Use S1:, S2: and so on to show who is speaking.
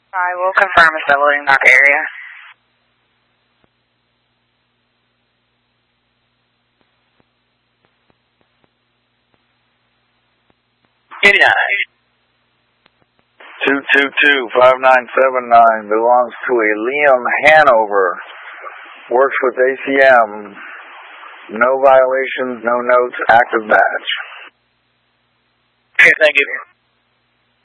S1: I will confirm it's the loading dock area.
S2: $89.
S3: 222-5979 belongs to a Liam Hanover. Works with ACM. No violations, no notes, active badge.
S2: Okay, thank you.